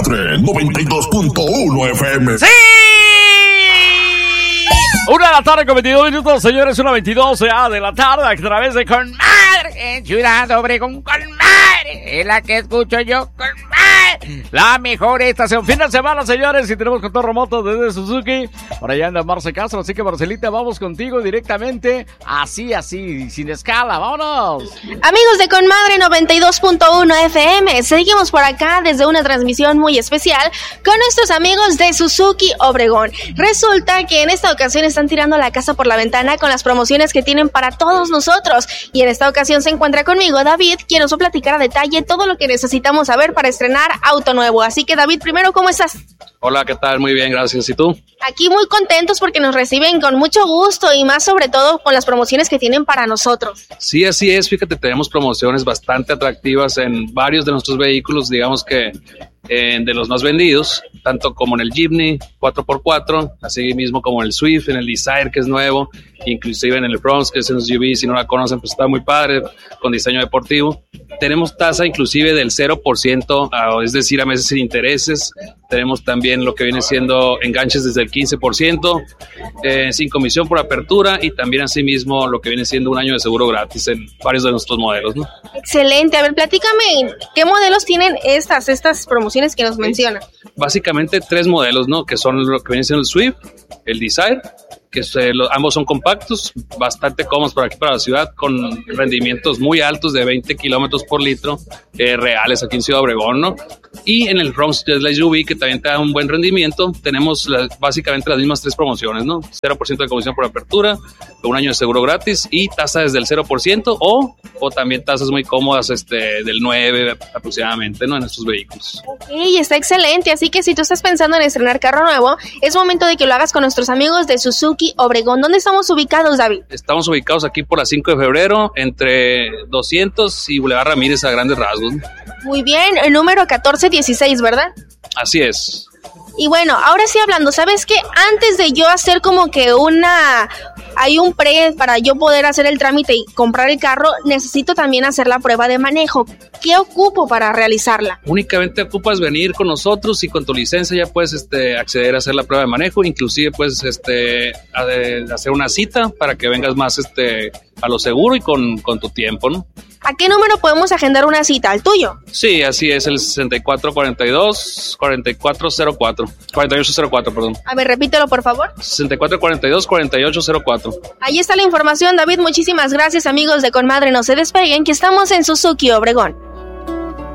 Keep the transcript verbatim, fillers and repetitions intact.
Madre noventa y dos punto uno F M. ¡Sí! Una de la tarde con veintidós minutos, señores, una veintidós ya de la tarde a través de Con Madre, en Ciudad Obregón, Con Madre, es la que escucho yo, Con Madre, la mejor estación. Fin de semana, señores, y tenemos control remoto desde Suzuki. Por allá anda Marce Castro, así que Marcelita, vamos contigo directamente, así, así, sin escala, vámonos. Amigos de Con Madre noventa y dos punto uno F M, seguimos por acá desde una transmisión muy especial con nuestros amigos de Suzuki Obregón. Resulta que en esta ocasión están tirando la casa por la ventana con las promociones que tienen para todos nosotros. Y en esta ocasión se encuentra conmigo David, quien nos va a platicar a detalle todo lo que necesitamos saber para estrenar auto nuevo. Así que David, primero, ¿cómo estás? Hola, ¿qué tal? Muy bien, gracias. ¿Y tú? Aquí muy contentos porque nos reciben con mucho gusto y más sobre todo con las promociones que tienen para nosotros. Sí, así es. Fíjate, tenemos promociones bastante atractivas en varios de nuestros vehículos, digamos que eh, de los más vendidos, tanto como en el Jeepney cuatro por cuatro, así mismo como en el Swift, en el Desire, que es nuevo, inclusive en el Bronx, que es un S U V, si no la conocen, pues está muy padre, con diseño deportivo. Tenemos tasa inclusive del cero por ciento, es decir, a meses sin intereses. Tenemos también lo que viene siendo enganches desde el quince por ciento, eh, sin comisión por apertura, y también asimismo lo que viene siendo un año de seguro gratis en varios de nuestros modelos, ¿no? Excelente. A ver, platícame, ¿qué modelos tienen estas, estas promociones que nos mencionan? Básicamente tres modelos, ¿no? Que son lo que viene siendo el Swift, el Desire, que se, lo, ambos son compactos, bastante cómodos para aquí, para la ciudad, con rendimientos muy altos de veinte kilómetros por litro, eh, reales aquí en Ciudad Obregón, ¿no? Y en el Bronx, que es la S U V, que también te da un buen rendimiento, tenemos la, básicamente las mismas tres promociones, ¿no? cero por ciento de comisión por apertura, un año de seguro gratis y tasa desde el cero por ciento o, o también tasas muy cómodas este, del nueve por ciento aproximadamente, ¿no? En estos vehículos. Ok, está excelente. Así que si tú estás pensando en estrenar carro nuevo, es momento de que lo hagas con nuestros amigos de Suzuki Obregón. ¿Dónde estamos ubicados, David? Estamos ubicados aquí por la cinco de febrero, entre doscientos y Boulevard Ramírez a grandes rasgos. Muy bien, el número catorce dieciséis, ¿verdad? Así es. Y bueno, ahora sí hablando, ¿sabes qué? Antes de yo hacer como que una... hay un pre para yo poder hacer el trámite y comprar el carro, necesito también hacer la prueba de manejo. ¿Qué ocupo para realizarla? Únicamente ocupas venir con nosotros y con tu licencia ya puedes este, acceder a hacer la prueba de manejo. Inclusive puedes este, hacer una cita para que vengas más este, a lo seguro y con, con tu tiempo, ¿no? ¿A qué número podemos agendar una cita? ¿Al tuyo? Sí, así es, el sesenta y cuatro cuarenta y dos, cuarenta y cuatro cero cuatro, cuarenta y ocho cero cuatro, perdón. A ver, repítelo, por favor. sesenta y cuatro cuarenta y dos, cuarenta y ocho cero cuatro. Ahí está la información, David. Muchísimas gracias, amigos de Con Madre. No se despeguen, que estamos en Suzuki Obregón.